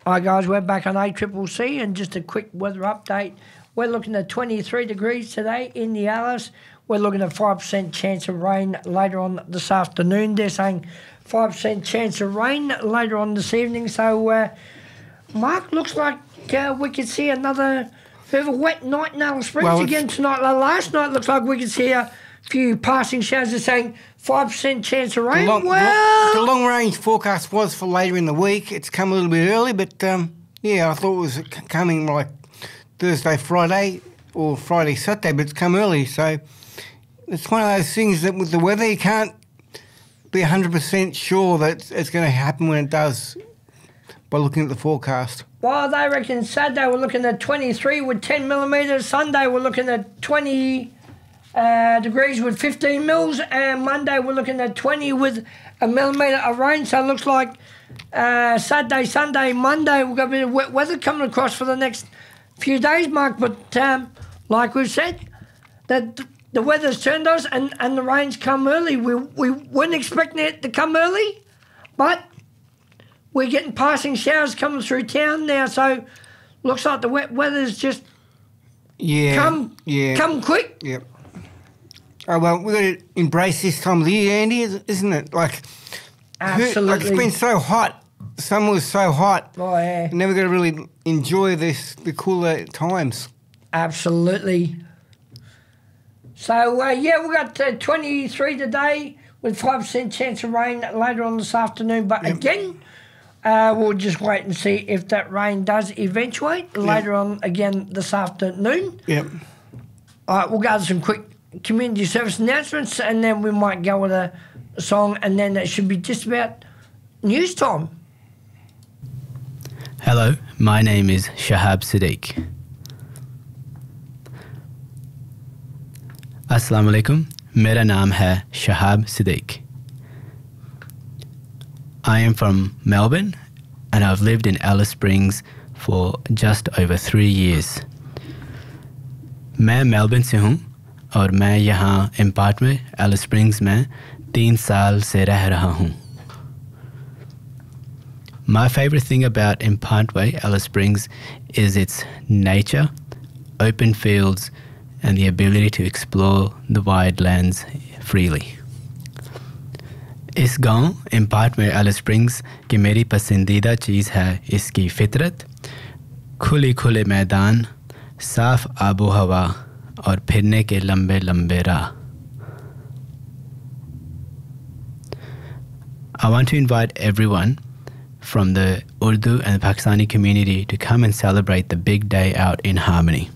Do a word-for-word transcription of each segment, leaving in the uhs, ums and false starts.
Hi guys, we're back on A C C C and just a quick weather update. We're looking at twenty-three degrees today in the Alice. We're looking at five percent chance of rain later on this afternoon. They're saying five percent chance of rain later on this evening. So, uh, Mark, looks like uh, we could see another bit of a wet night in Alice Springs well, again tonight. Like last night, looks like we could see a few passing showers. They're saying five percent chance of rain. The long, well, the long-range forecast was for later in the week. It's come a little bit early, but, um, yeah, I thought it was coming like Thursday, Friday, or Friday, Saturday, but it's come early. So it's one of those things that with the weather, you can't be one hundred percent sure that it's going to happen when it does by looking at the forecast. Well, they reckon Saturday we're looking at twenty-three with ten millimetres. Sunday we're looking at twenty uh, degrees with fifteen mils. And Monday we're looking at twenty with a millimetre of rain. So it looks like uh, Saturday, Sunday, Monday we've got a bit of wet weather coming across for the next few days, Mark. But um, like we've said, that the weather's turned us and, and the rain's come early. We, we weren't expecting it to come early, but we're getting passing showers coming through town now, so looks like the wet weather's just yeah, come yeah. come quick. Yep. Oh, well, we've got to embrace this time of the year, Andy, isn't it? Like, absolutely. Like it's been so hot. Summer was so hot. Oh, yeah. You're never going to really enjoy this, the cooler times. Absolutely. So, uh, yeah, we've got uh, twenty-three today with five percent chance of rain later on this afternoon. But yep. again, uh, we'll just wait and see if that rain does eventuate yep. later on again this afternoon. Yep. All right, we'll go to some quick community service announcements and then we might go with a song and then it should be just about news time. Hello, my name is Shahab Siddiq. Assalamu alaikum, mera naam hai Shahab Siddiq. I am from Melbourne and I've lived in Alice Springs for just over three years. मैं Melbourne से हूँ और मैं यहाँ impart में Alice springs में तीन साल से रह रहा हूँ. My favorite thing about Impartway, Alice Springs, is its nature, open fields, and the ability to explore the wide lands freely. इस गांव इम्पार्टवे एलिस स्प्रिंग्स की मेरी पसंदीदा चीज़ है इसकी फितरत, खुली खुले मैदान, साफ आबो हवा और फिरने के लंबे लंबे राह. I want to invite everyone from the Urdu and the Pakistani community to come and celebrate the big day out in harmony.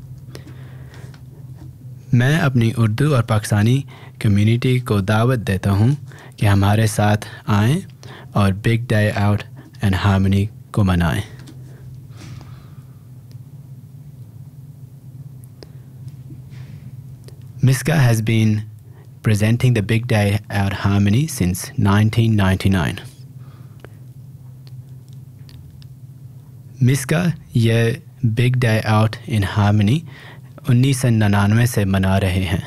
मैं अपनी उर्दू और पाकिस्तानी कम्युनिटी को दावत देता हूँ कि हमारे साथ आएं और big day out and harmony को मनाएं. Miska has been presenting the Big Day Out Harmony since nineteen ninety-nine. Miska ये Big Day Out in Harmony उन्नीस सौ निन्यानवे से मना रहे हैं.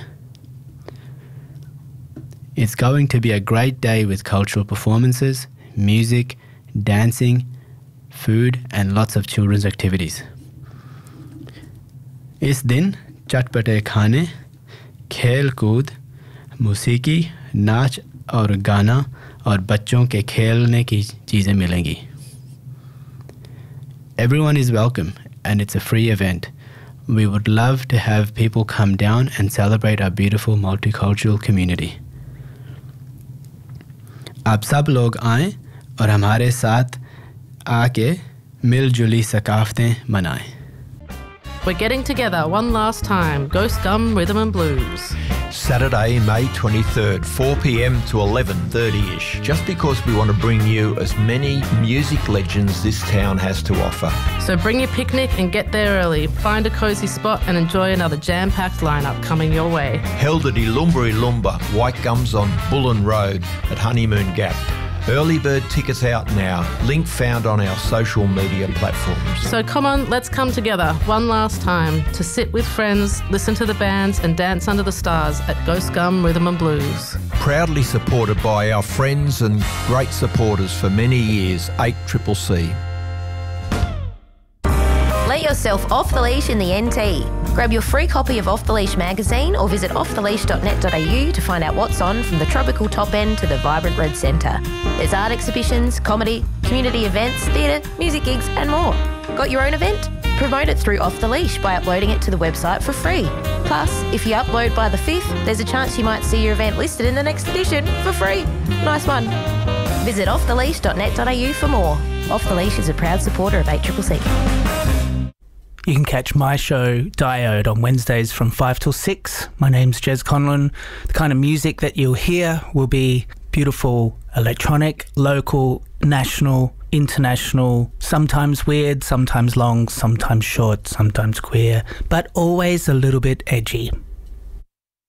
It's going to be a great day with cultural performances, music, dancing, food and lots of children's activities. इस दिन चटपटे खाने, खेल कूद, मौसीकी, नाच और गाना और बच्चों के खेलने की चीज़ें मिलेंगी. Everyone is welcome and it's a free event. We would love to have people come down and celebrate our beautiful multicultural community. आप सब लोग आएं और हमारे साथ आके मिलजुली सकाफतें मनाएं. We're getting together one last time. Ghost Gum Rhythm and Blues. Saturday, May twenty-third, four p.m. to eleven thirty-ish. Just because we want to bring you as many music legends this town has to offer. So bring your picnic and get there early. Find a cosy spot and enjoy another jam-packed lineup coming your way. Held at Ilumbri Lumba, White Gums on Bullen Road at Honeymoon Gap. Early bird tickets out now. Link found on our social media platforms. So come on, let's come together one last time to sit with friends, listen to the bands and dance under the stars at Ghost Gum Rhythm and Blues. Proudly supported by our friends and great supporters for many years, eight C C C. Let yourself off the leash in the N T. Grab your free copy of Off the Leash magazine or visit off the leash dot net dot a u to find out what's on from the tropical top end to the vibrant Red Centre. There's art exhibitions, comedy, community events, theatre, music gigs and more. Got your own event? Promote it through Off the Leash by uploading it to the website for free. Plus, if you upload by the fifth, there's a chance you might see your event listed in the next edition for free. Nice one. Visit off the leash dot net dot a u for more. Off the Leash is a proud supporter of eight C C C. You can catch my show Diode on Wednesdays from five till six. My name's Jez Conlon. The kind of music that you'll hear will be beautiful electronic, local, national, international, sometimes weird, sometimes long, sometimes short, sometimes queer, but always a little bit edgy.